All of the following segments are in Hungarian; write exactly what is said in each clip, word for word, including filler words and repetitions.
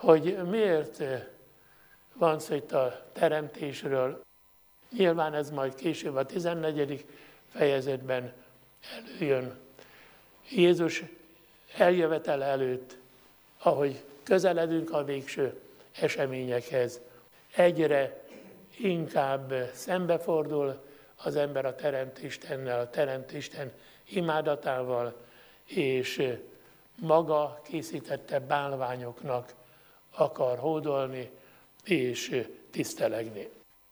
hogy miért van szó itt a teremtésről. Nyilván ez majd később a tizennegyedik fejezetben előjön. Jézus eljövetele előtt, ahogy közeledünk a végső eseményekhez, egyre inkább szembefordul az ember a Teremtistennel, a Teremtisten imádatával, és maga készítette bálványoknak akar hódolni és tisztelegni.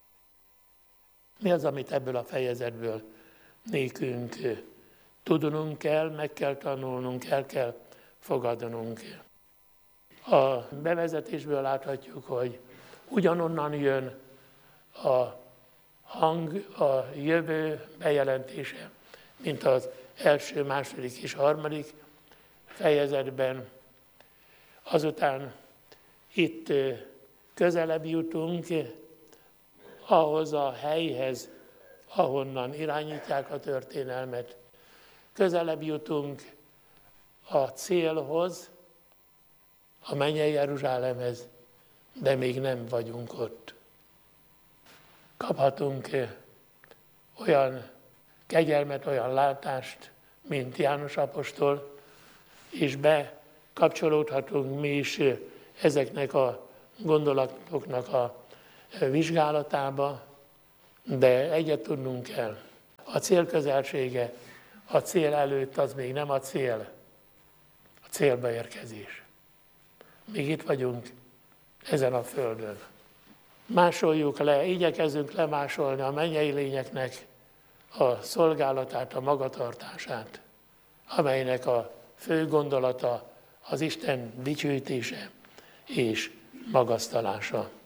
Mi az, amit ebből a fejezetből nékünk tudnunk kell, meg kell tanulnunk, el kell fogadnunk. A bevezetésből láthatjuk, hogy ugyanonnan jön a hang, a jövő bejelentése, mint az első, második és harmadik fejezetben. Azután itt közelebb jutunk ahhoz a helyhez, ahonnan irányítják a történelmet. Közelebb jutunk a célhoz, a mennyei Jeruzsálemhez, de még nem vagyunk ott. Kaphatunk olyan kegyelmet, olyan látást, mint János apostol, és bekapcsolódhatunk mi is ezeknek a gondolatoknak a vizsgálatába, de egyet tudnunk kell. A cél közelsége, a cél előtt az még nem a cél, a célba érkezés. Még itt vagyunk ezen a földön. Másoljuk le, igyekezzünk lemásolni a mennyei lényeknek a szolgálatát, a magatartását, amelynek a fő gondolata az Isten dicsőítése és magasztalása.